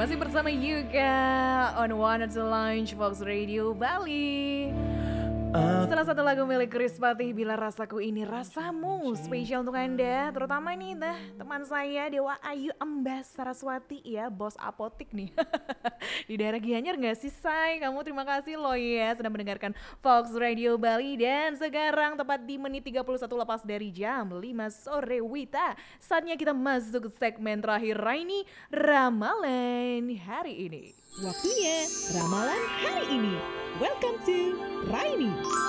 Masih bersama Yuga on One to Launch Fox Radio Bali. Salah satu lagu milik Chris Patih, Bila Rasaku Ini Rasamu, spesial untuk Anda, terutama nih teman saya Dewa Ayu Ambas Saraswati ya, bos apotik nih. Di daerah Gianyar gak sih Say? Kamu terima kasih loh ya sudah mendengarkan Fox Radio Bali. Dan sekarang tepat di menit 31 lepas dari jam 5 sore Wita, saatnya kita masuk ke segmen terakhir Raini Ramalan hari ini. Waktunya Ramalan hari ini. Welcome to Raini.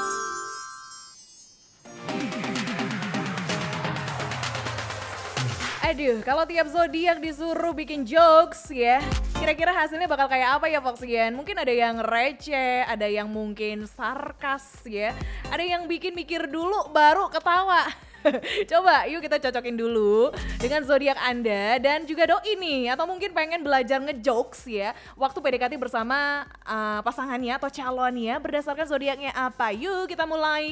Aduh, kalau tiap zodiak disuruh bikin jokes ya, kira-kira hasilnya bakal kayak apa ya Foxian? Mungkin ada yang receh, ada yang mungkin sarkas ya, ada yang bikin mikir dulu baru ketawa. Coba yuk kita cocokin dulu dengan zodiak Anda dan juga doi nih, atau mungkin pengen belajar ngejokes ya waktu PDKT bersama pasangannya atau calonnya berdasarkan zodiaknya apa. Yuk kita mulai.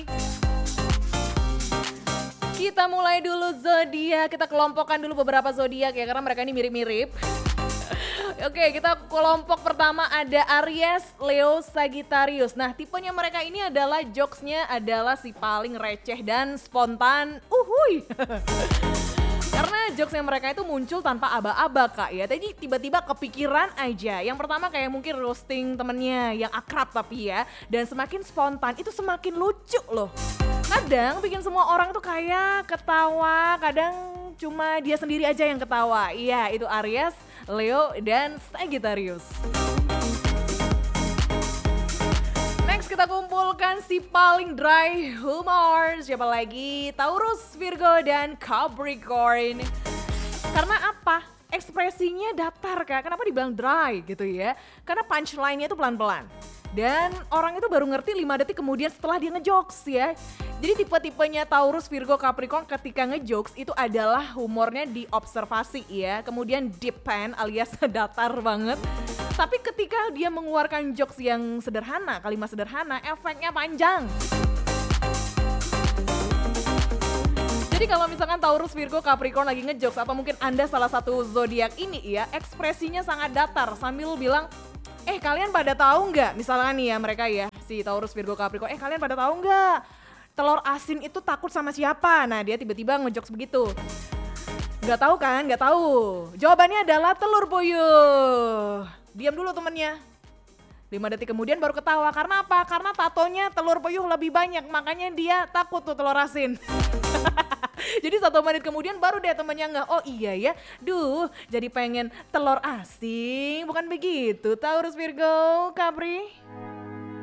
Kita mulai dulu zodiak, kita kelompokkan dulu beberapa zodiak ya karena mereka ini mirip-mirip. Oke, kita kelompok pertama ada Aries, Leo, Sagittarius. Nah, tipenya mereka ini adalah jokesnya adalah si paling receh dan spontan. Uhuy. Karena jokesnya mereka itu muncul tanpa aba-aba Kak ya. Tadi tiba-tiba kepikiran aja. Yang pertama kayak mungkin roasting temennya yang akrab tapi ya. Dan semakin spontan itu semakin lucu loh. Kadang bikin semua orang tuh kayak ketawa, kadang cuma dia sendiri aja yang ketawa. Iya, itu Aries, Leo, dan Sagittarius. Next kita kumpulkan si paling dry humor. Siapa lagi? Taurus, Virgo, dan Capricorn. Karena apa? Ekspresinya datar Kak. Kenapa dibilang dry gitu ya? Karena punchline-nya itu pelan-pelan. Dan orang itu baru ngerti 5 detik kemudian setelah dia ngejokes ya. Jadi tipe-tipenya Taurus, Virgo, Capricorn ketika ngejokes itu adalah humornya diobservasi ya. Kemudian deep pan alias datar banget. Tapi ketika dia mengeluarkan jokes yang sederhana, kalimat sederhana, efeknya panjang. Jadi kalau misalkan Taurus, Virgo, Capricorn lagi ngejokes atau mungkin Anda salah satu zodiak ini ya, ekspresinya sangat datar sambil bilang, kalian pada tahu nggak? Misalnya nih ya mereka ya, si Taurus, Virgo, Capricorn, kalian pada tahu nggak? Telur asin itu takut sama siapa? Nah dia tiba-tiba ngejokes begitu. Nggak tahu kan? Nggak tahu. Jawabannya adalah telur puyuh. Diam dulu temennya. 5 detik kemudian baru ketawa. Karena apa? Karena tatonya telur puyuh lebih banyak. Makanya dia takut tuh telur asin. Jadi 1 menit kemudian baru deh temennya nggak, oh iya ya, duh jadi pengen telur asin, bukan begitu Taurus, Virgo, Capri.